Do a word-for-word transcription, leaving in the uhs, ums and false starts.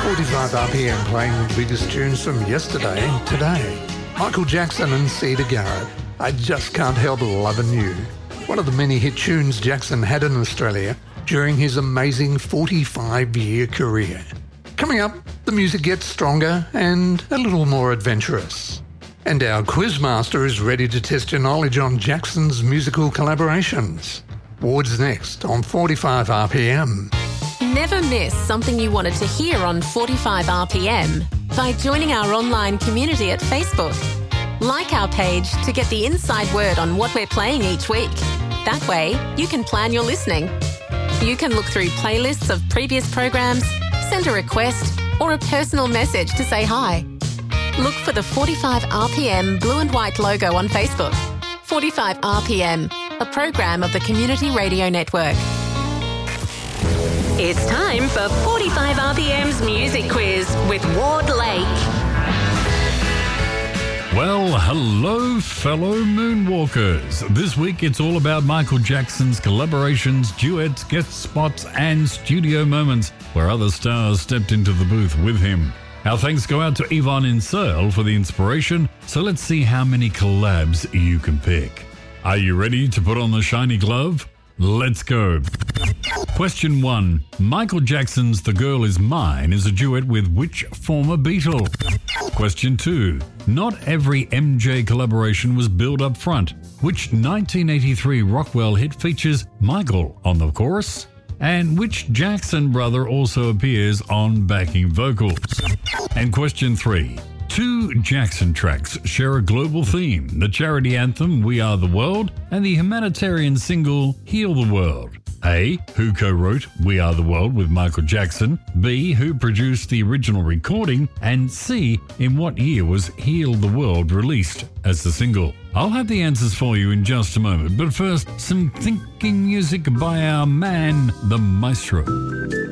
forty-five R P M playing the biggest tunes from yesterday and today. Michael Jackson and Cedar Garrett, I Just Can't Help Lovin' You. One of the many hit tunes Jackson had in Australia during his amazing forty-five-year career. Coming up, the music gets stronger and a little more adventurous. And our quizmaster is ready to test your knowledge on Jackson's musical collaborations. Ward's next on forty-five R P M. Never miss something you wanted to hear on forty-five R P M by joining our online community at Facebook. Like our page to get the inside word on what we're playing each week. That way, you can plan your listening. You can look through playlists of previous programs, send a request, or a personal message to say hi. Look for the forty-five R P M blue and white logo on Facebook. forty-five R P M, a program of the Community Radio Network. It's time for forty-five R P M's Music Quiz with Ward Lake. Well, hello, fellow Moonwalkers. This week it's all about Michael Jackson's collaborations, duets, guest spots, and studio moments where other stars stepped into the booth with him. Our thanks go out to Yvonne in Searle for the inspiration, so let's see how many collabs you can pick. Are you ready to put on the shiny glove? Let's go. Question one. Michael Jackson's The Girl Is Mine is a duet with which former Beatle? Question two. Not every M J collaboration was billed up front. Which nineteen eighty-three Rockwell hit features Michael on the chorus? And which Jackson brother also appears on backing vocals? And question three. Two Jackson tracks share a global theme, the charity anthem We Are the World and the humanitarian single Heal the World. A. Who co-wrote We Are the World with Michael Jackson? B. Who produced the original recording? And C. In what year was Heal the World released as the single? I'll have the answers for you in just a moment, but first, some thinking music by our man, the maestro.